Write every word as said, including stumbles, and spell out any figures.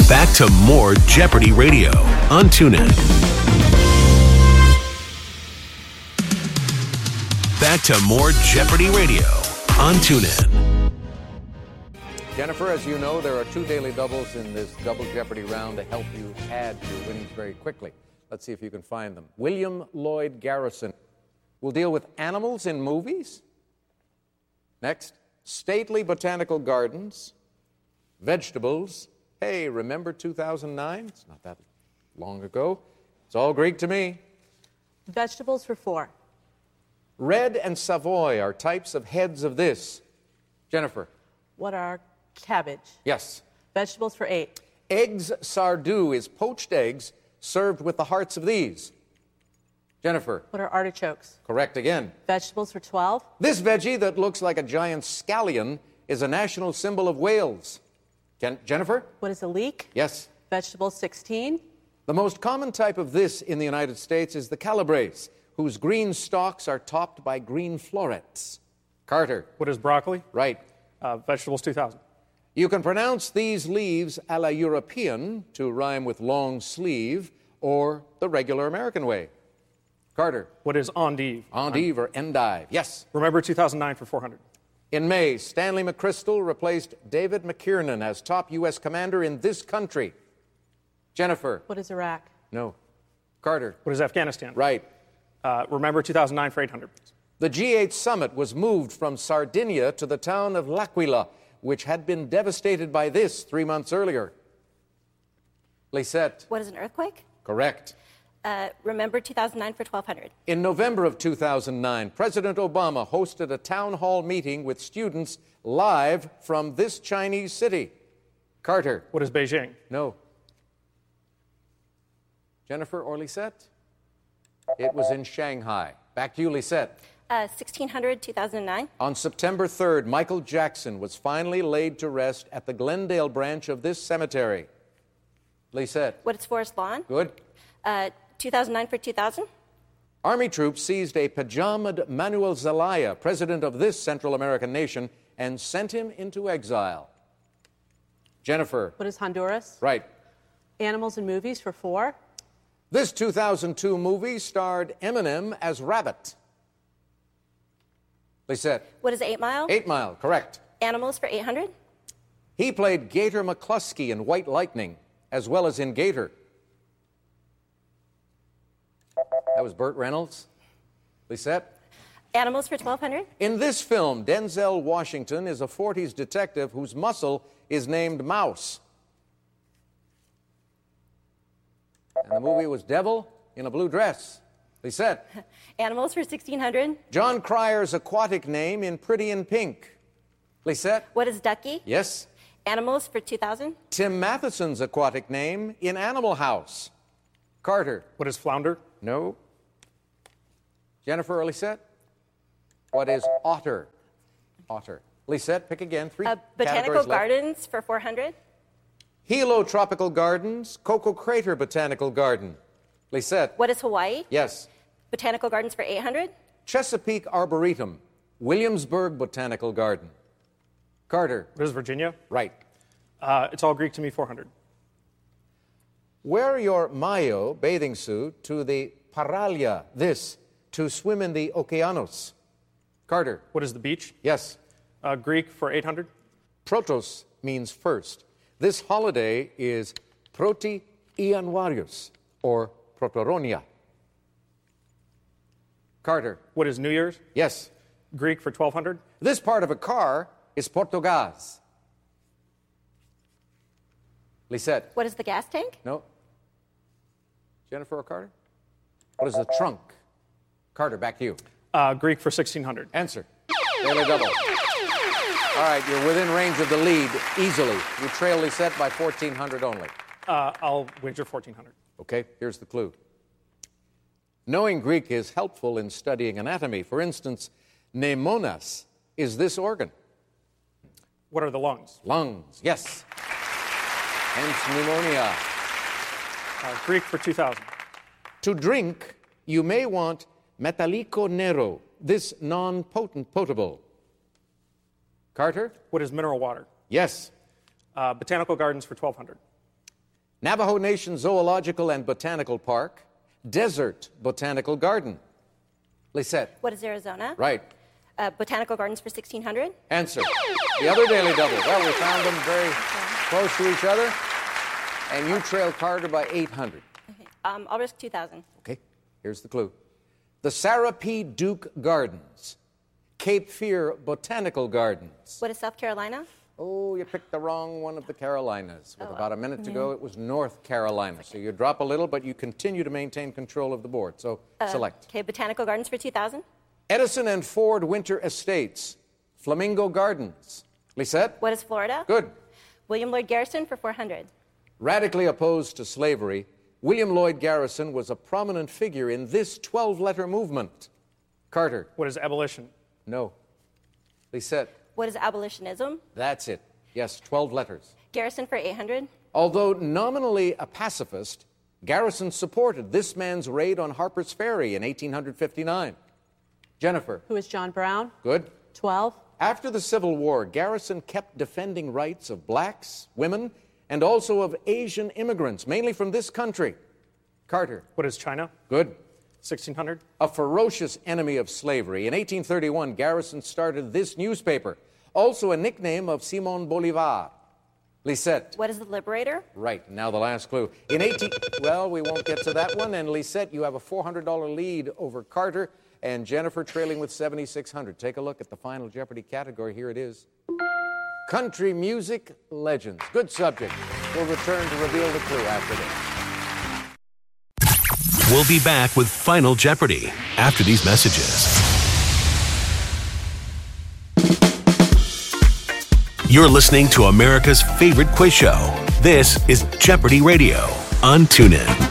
Back to more Jeopardy Radio on TuneIn. Back to more Jeopardy Radio on TuneIn. Jennifer, as you know, there are two daily doubles in this Double Jeopardy round to help you add to your winnings very quickly. Let's see if you can find them. William Lloyd Garrison will deal with animals in movies. Next, stately botanical gardens, vegetables. Hey, remember two thousand nine? It's not that long ago. It's all Greek to me. Vegetables for four. Red and Savoy are types of heads of this. Jennifer. What are cabbage? Yes. Vegetables for eight. Eggs sardu is poached eggs served with the hearts of these. Jennifer. What are artichokes? Correct again. Vegetables for twelve. This veggie that looks like a giant scallion is a national symbol of Wales. Jen- Jennifer? What is a leek? Yes. Vegetables sixteen. The most common type of this in the United States is the calabrese, whose green stalks are topped by green florets. Carter. What is broccoli? Right. Uh, vegetables two thousand. You can pronounce these leaves a la European to rhyme with long sleeve or the regular American way. Carter. What is endive? Endive or endive. Yes. Remember two thousand nine for four hundred. In May, Stanley McChrystal replaced David McKiernan as top U S commander in this country. Jennifer. What is Iraq? No. Carter. What is Afghanistan? Right. Uh, remember two thousand nine for eight hundred. The G eight summit was moved from Sardinia to the town of L'Aquila, which had been devastated by this three months earlier. Lisette. What is an earthquake? Correct. Uh, remember two thousand nine for twelve hundred. In November of two thousand nine, President Obama hosted a town hall meeting with students live from this Chinese city. Carter. What is Beijing? No. Jennifer or Lisette? It was in Shanghai. Back to you, Lisette. Uh, sixteen hundred, two thousand nine. On September third, Michael Jackson was finally laid to rest at the Glendale branch of this cemetery. Lisette. What is Forest Lawn? Good. Uh, two thousand nine for two thousand. Army troops seized a pajamaed Manuel Zelaya, president of this Central American nation, and sent him into exile. Jennifer. What is Honduras? Right. Animals in movies for four. This two thousand two movie starred Eminem as Rabbit. Lisette. What is Eight Mile? Eight Mile, correct. Animals for eight hundred. He played Gator McCluskey in White Lightning, as well as in Gator. That was Burt Reynolds. Lisette. Animals for twelve hundred. In this film, Denzel Washington is a forties detective whose muscle is named Mouse. And the movie was Devil in a Blue Dress. Lisette. Animals for sixteen hundred. John Cryer's aquatic name in Pretty in Pink. Lisette. What is Ducky? Yes. Animals for two thousand. Tim Matheson's aquatic name in Animal House. Carter. What is flounder? No. Jennifer or Lisette? What is otter? Otter. Lisette, pick again. Three Uh, botanical categories left. Gardens for four hundred. Hilo Tropical Gardens, Cocoa Crater Botanical Garden. Lisette. What is Hawaii? Yes. Botanical Gardens for eight hundred. Chesapeake Arboretum, Williamsburg Botanical Garden. Carter. What is Virginia? Right. Uh, it's all Greek to me, four hundred. Wear your mayo bathing suit to the Paralia, this, to swim in the Okeanos. Carter. What is the beach? Yes. Uh, Greek for eight hundred. Protos means first. This holiday is Proti Ianuarius, or Protoronia. Carter. What is New Year's? Yes. Greek for twelve hundred. This part of a car is Portugaz. Lisette. What is the gas tank? No. Jennifer or Carter? What is the trunk? Carter, back to you. Uh, Greek for sixteen hundred. Answer. Daily double. All right, you're within range of the lead easily. You trail Lisette by fourteen hundred only. Uh, I'll wager fourteen hundred. Okay, here's the clue. Knowing Greek is helpful in studying anatomy. For instance, pneumonas is this organ. What are the lungs? Lungs, yes. Hence pneumonia. Uh, Greek for two thousand. To drink, you may want metallico nero, this non-potent potable. Carter? What is mineral water? Yes. Uh, botanical Gardens for twelve hundred. Navajo Nation Zoological and Botanical Park, Desert Botanical Garden. Lisette. What is Arizona? Right. Uh, Botanical Gardens for sixteen hundred. Answer. The other daily double. Well, we found them very close to each other. And you trail Carter by eight hundred. Okay. Um, I'll risk two thousand. Okay, here's the clue. The Sarah P. Duke Gardens, Cape Fear Botanical Gardens. What is South Carolina? Oh, you picked the wrong one of the Carolinas. With Oh, about a minute to go, it was North Carolina. So you drop a little, but you continue to maintain control of the board. So select. Okay, Botanical Gardens for two thousand. Edison and Ford Winter Estates, Flamingo Gardens. Lisette? What is Florida? Good. William Lloyd Garrison for four hundred. Radically opposed to slavery, William Lloyd Garrison was a prominent figure in this twelve-letter movement. Carter? What is abolition? No. Lisette? What is abolitionism? That's it. Yes, twelve letters. Garrison for eight hundred. Although nominally a pacifist, Garrison supported this man's raid on Harper's Ferry in eighteen fifty-nine. Jennifer? Who is John Brown? Good. twelve. After the Civil War, Garrison kept defending rights of blacks, women, and also of Asian immigrants, mainly from this country. Carter? What is China? Good. sixteen hundred. A ferocious enemy of slavery. In eighteen thirty-one, Garrison started this newspaper, also a nickname of Simon Bolivar. Lisette? What is the Liberator? Right. Now the last clue. In eighteen... Well, we won't get to that one. And Lisette, you have a four hundred dollars lead over Carter, and Jennifer trailing with seventy-six hundred dollars. Take a look at the Final Jeopardy category. Here it is. Country music legends. Good subject. We'll return to reveal the clue after this. We'll be back with Final Jeopardy after these messages. You're listening to America's favorite quiz show. This is Jeopardy Radio on TuneIn.